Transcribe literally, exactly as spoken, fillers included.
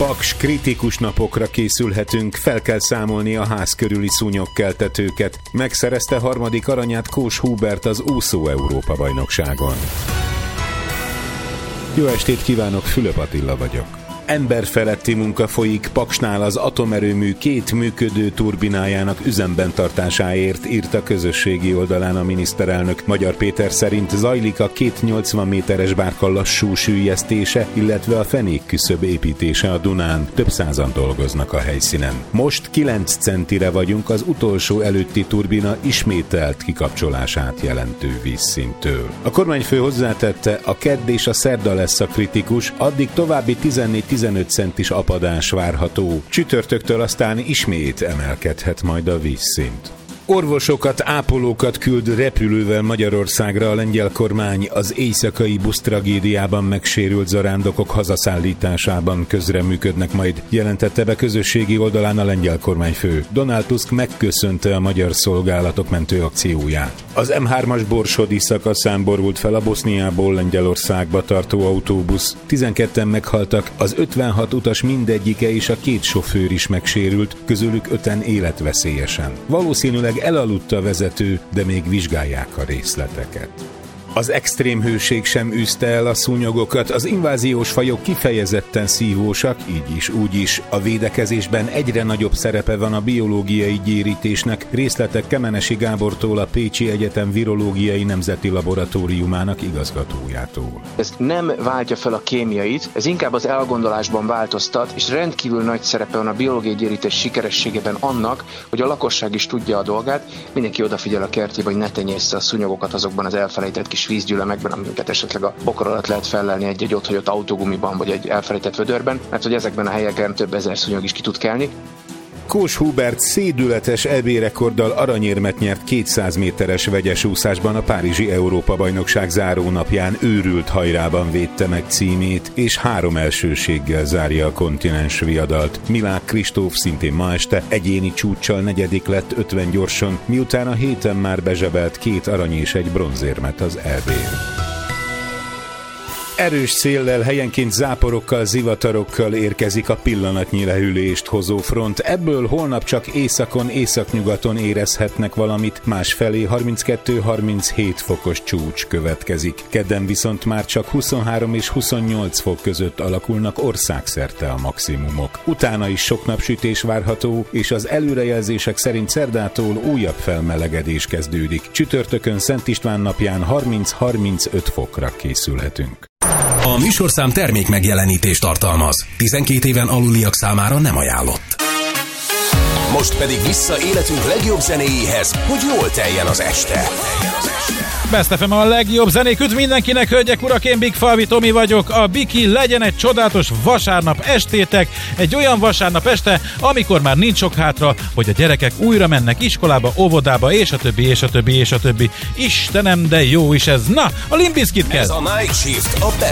Paks, kritikus napokra készülhetünk, fel kell számolni a ház körüli szúnyogkeltetőket. Megszerezte harmadik aranyát Kós Hubert az úszó Európa-bajnokságon. Jó estét kívánok, Fülöp Attila vagyok. Emberfeletti munka folyik Paksnál az atomerőmű két működő turbinájának üzemben tartásáért, írt a közösségi oldalán a miniszterelnök. Magyar Péter szerint zajlik a két nyolcvan méteres bárka lassú süllyesztése, illetve a fenékküszöb építése a Dunán. Több százan dolgoznak a helyszínen. Most kilenc centire vagyunk az utolsó előtti turbina ismételt kikapcsolását jelentő vízszinttől. A kormányfő hozzátette, a kedd és a szerda lesz a kritikus, addig további tizennégy tizenöt centis apadás várható. Csütörtöktől aztán ismét emelkedhet majd a vízszint. Orvosokat, ápolókat küld repülővel Magyarországra a lengyel kormány az éjszakai busztragédiában megsérült zarándokok hazaszállításában közreműködnek majd, jelentette be közösségi oldalán a lengyel kormányfő. Donald Tusk megköszönte a magyar szolgálatok mentőakcióját. Az em hármas borsodi szakaszán borult fel a Boszniából Lengyelországba tartó autóbusz. tizenketten meghaltak, az ötvenhat utas mindegyike és a két sofőr is megsérült, közülük öten életveszélyesen. Valószínűleg elaludt a vezető, de még vizsgálják a részleteket. Az extrém hőség sem űzte el a szúnyogokat, az inváziós fajok kifejezetten szívósak, így is, úgy is. A védekezésben egyre nagyobb szerepe van a biológiai gyérítésnek, részletek Kemenesi Gábortól, a Pécsi Egyetem Virológiai Nemzeti Laboratóriumának igazgatójától. Ez nem váltja fel a kémiait, ez inkább az elgondolásban változtat, és rendkívül nagy szerepe van a biológiai gyérítés sikerességében annak, hogy a lakosság is tudja a dolgát, mindenki odafigyel a kertjébe, hogy ne tenyészze a szúnyogokat azokban az elfelejtett kis vízgyűlemekben, amiket esetleg a bokor alatt lehet fellelni egy-egy otthagyott autógumiban, vagy egy elfelejtett vödörben, mert hogy ezekben a helyeken több ezer szúnyog is ki tud kelni. Kós Hubert szédületes é bé-rekorddal aranyérmet nyert kétszáz méteres vegyes úszásban a párizsi Európa-bajnokság zárónapján, őrült hajrában védte meg címét, és három elsőséggel zárja a kontinens viadalt. Milák Kristóf szintén ma este egyéni csúccsal negyedik lett ötven gyorson, miután a héten már bezsebelt két arany és egy bronzérmet az é bén. Erős széllel, helyenként záporokkal, zivatarokkal érkezik a pillanatnyi lehűlést hozó front. Ebből holnap csak északon, északnyugaton érezhetnek valamit, másfelé harminckettő harminchét fokos csúcs következik. Kedden viszont már csak huszonhárom és huszonnyolc fok között alakulnak országszerte a maximumok. Utána is sok napsütés várható, és az előrejelzések szerint szerdától újabb felmelegedés kezdődik. Csütörtökön Szent István napján harminc-harmincöt fokra készülhetünk. A műsorszám termék megjelenítést tartalmaz. tizenkét éven aluliak számára nem ajánlott. Most pedig vissza életünk legjobb zenéjéhez, hogy jól teljen az este. Best ef em a legjobb zenék üt mindenkinek, hölgyek, urak, én Big Falvi Tomi vagyok. A Biki, legyen egy csodálatos vasárnap estétek, egy olyan vasárnap este, amikor már nincs sok hátra, hogy a gyerekek újra mennek iskolába, óvodába, és a többi, és a többi, és a többi. Istenem, de jó is ez. Na, a Limp Bizkit kezd. Ez a Night Shift, a Best